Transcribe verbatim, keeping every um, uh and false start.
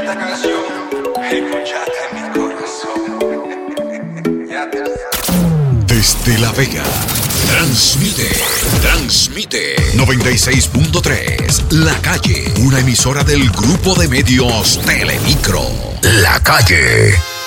esta canción, escuchaste mi corazón. Ya te Desde La Vega, transmite, transmite noventa y seis punto tres, La Calle, una emisora del grupo de medios Telemicro. La Calle.